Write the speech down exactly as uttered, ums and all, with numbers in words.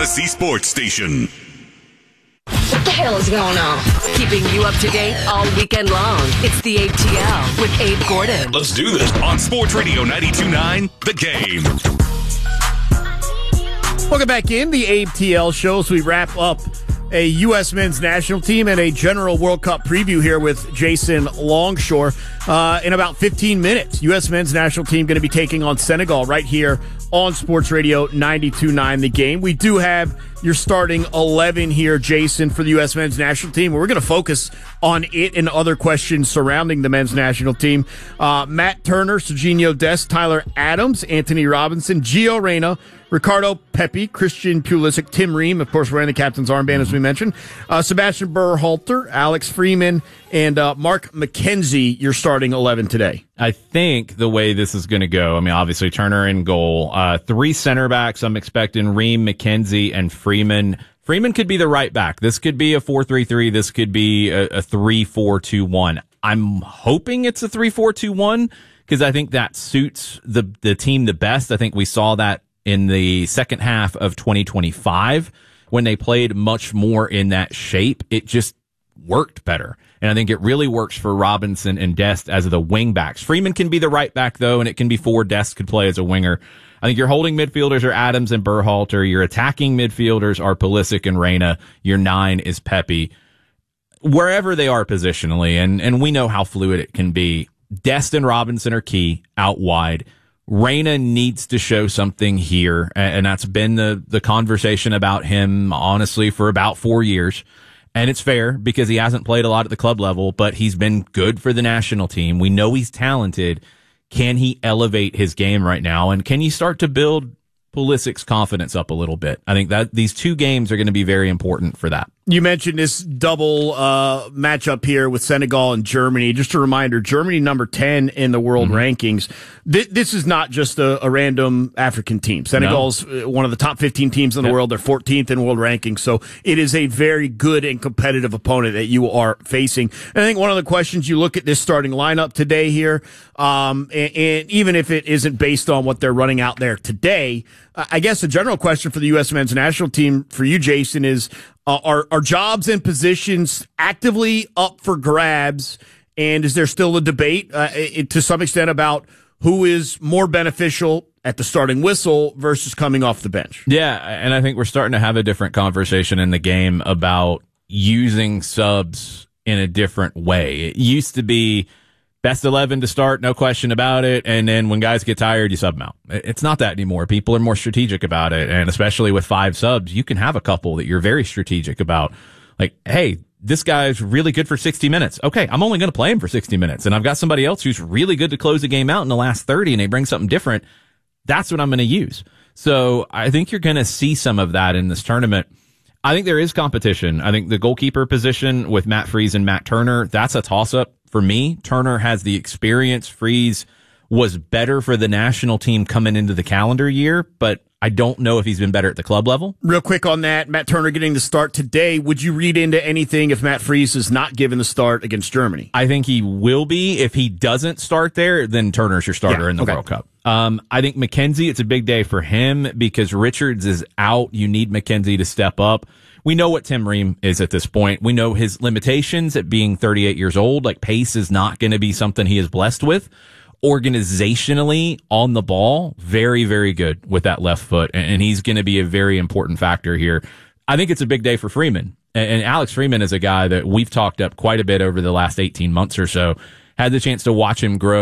Odyssey Sports Station. What the hell is going on? Keeping you up to date all weekend long. It's the A T L with Abe Gordon. Let's do this on Sports Radio ninety-two point nine, The Game. Welcome back in the A T L show as we wrap up a U S men's national team and a general World Cup preview here with Jason Longshore. Uh, in about fifteen minutes, U S men's national team going to be taking on Senegal right here on Sports Radio ninety-two point nine The Game. We do have your starting eleven here, Jason, for the U S men's national team. We're going to focus on it and other questions surrounding the men's national team. Uh, Matt Turner, Serginho Dest, Tyler Adams, Anthony Robinson, Gio Reyna, Ricardo Pepi, Christian Pulisic, Tim Ream, of course, wearing the captain's armband, as we mentioned, uh, Sebastian Berhalter, Alex Freeman, and uh, Mark McKenzie, your starting eleven today. I think the way this is going to go, I mean, obviously Turner in goal, uh, three center backs. I'm expecting Ream, McKenzie, and Freeman. Freeman could be the right back. This could be a four three three. This could be a, a three four two one. I'm hoping it's a three four two one because I think that suits the the team the best. I think we saw that in the second half of twenty twenty-five when they played much more in that shape. It just worked better. And I think it really works for Robinson and Dest as the wing backs. Freeman can be the right back, though, and it can be four. Dest could play as a winger. I think your holding midfielders are Adams and Berhalter. Your attacking midfielders are Pulisic and Reyna. Your nine is Pepi. Wherever they are positionally, and, and we know how fluid it can be, Dest and Robinson are key out wide. Reyna needs to show something here, and that's been the, the conversation about him, honestly, for about four years. And it's fair because he hasn't played a lot at the club level, but he's been good for the national team. We know he's talented. Can he elevate his game right now? And can you start to build Pulisic's confidence up a little bit? I think that these two games are going to be very important for that. You mentioned this double uh, matchup here with Senegal and Germany. Just a reminder, Germany number ten in the world mm-hmm. rankings. Th- this is not just a, a random African team. Senegal's no. one of the top fifteen teams in the yep. world. They're fourteenth in world rankings. So it is a very good and competitive opponent that you are facing. And I think one of the questions you look at this starting lineup today here, um, and, and even if it isn't based on what they're running out there today, I guess the general question for the U S men's national team for you, Jason, is uh, are, are jobs and positions actively up for grabs? And is there still a debate uh, it, to some extent about who is more beneficial at the starting whistle versus coming off the bench? Yeah, and I think we're starting to have a different conversation in the game about using subs in a different way. It used to be best eleven to start, no question about it. And then when guys get tired, you sub them out. It's not that anymore. People are more strategic about it. And especially with five subs, you can have a couple that you're very strategic about. Like, hey, this guy's really good for sixty minutes. Okay, I'm only going to play him for sixty minutes. And I've got somebody else who's really good to close the game out in the last thirty and they bring something different. That's what I'm going to use. So I think you're going to see some of that in this tournament. I think there is competition. I think the goalkeeper position with Matt Freese and Matt Turner, that's a toss-up for me. Turner has the experience. Freese was better for the national team coming into the calendar year, but I don't know if he's been better at the club level. Real quick on that, Matt Turner getting the start today. Would you read into anything if Matt Freese is not given the start against Germany? I think he will be. If he doesn't start there, then Turner's your starter yeah, in the okay. World Cup. Um, I think McKenzie, it's a big day for him because Richards is out. You need McKenzie to step up. We know what Tim Ream is at this point. We know his limitations at being thirty-eight years old. Like, pace is not going to be something he is blessed with. Organizationally, on the ball, very, very good with that left foot. And he's going to be a very important factor here. I think it's a big day for Freeman. And Alex Freeman is a guy that we've talked up quite a bit over the last eighteen months or so. Had the chance to watch him grow